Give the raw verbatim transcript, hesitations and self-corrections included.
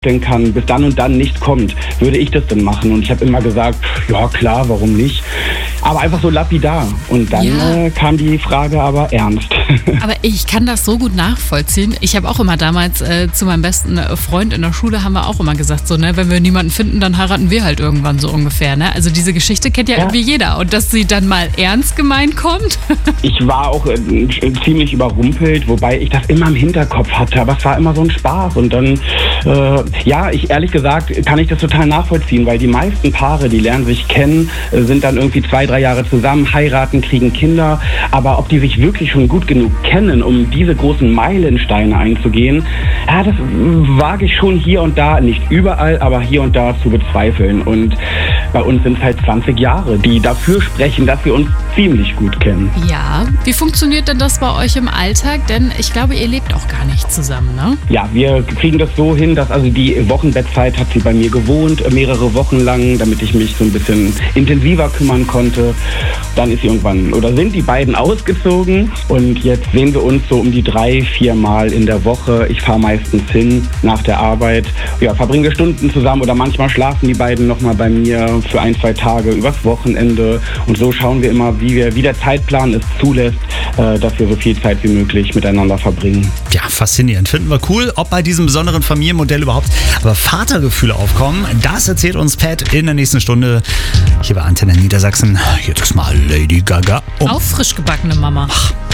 kann, bis dann und dann nicht kommt, würde ich das denn machen? Und ich habe immer gesagt, ja klar, warum nicht? Aber einfach so lapidar. Und dann ja. äh, kam die Frage aber ernst. Aber ich kann das so gut nachvollziehen. Ich habe auch immer damals äh, zu meinem besten Freund in der Schule haben wir auch immer gesagt, so, ne, wenn wir niemanden finden, dann heiraten wir halt irgendwann so ungefähr. Ne? Also diese Geschichte kennt ja, ja irgendwie jeder. Und dass sie dann mal ernst gemeint kommt. Ich war auch äh, ziemlich überrumpelt, wobei ich das immer im Hinterkopf hatte. Aber es war immer so ein Spaß. Und dann, äh, ja, ich ehrlich gesagt, kann ich das total nachvollziehen, weil die meisten Paare, die lernen sich kennen, äh, sind dann irgendwie zwei, drei Jahre zusammen, heiraten, kriegen Kinder. Aber ob die sich wirklich schon gut genug kennen, um diese großen Meilensteine einzugehen, ja, das wage ich schon hier und da, nicht überall, aber hier und da zu bezweifeln. Und bei uns sind es halt zwanzig Jahre, die dafür sprechen, dass wir uns ziemlich gut kennen. Ja, wie funktioniert denn das bei euch im Alltag? Denn ich glaube, ihr lebt auch gar nicht zusammen, ne? Ja, wir kriegen das so hin, dass also die Wochenbettzeit hat sie bei mir gewohnt, mehrere Wochen lang, damit ich mich so ein bisschen intensiver kümmern konnte. Dann ist sie irgendwann, oder sind die beiden ausgezogen und jetzt sehen wir uns so um die drei, vier Mal in der Woche. Ich fahre meistens hin nach der Arbeit, ja, verbringen wir Stunden zusammen oder manchmal schlafen die beiden nochmal bei mir für ein, zwei Tage übers Wochenende und so schauen wir immer, wie wir, wie der Zeitplan es zulässt, äh, dass wir so viel Zeit wie möglich miteinander verbringen. Ja, faszinierend. Finden wir cool, ob bei diesem besonderen Familienmodell überhaupt aber Vatergefühle aufkommen. Das erzählt uns Pat in der nächsten Stunde hier bei Antenne Niedersachsen. Jetzt ist mal Lady Gaga. Um. Auch frisch gebackene Mama. Ach.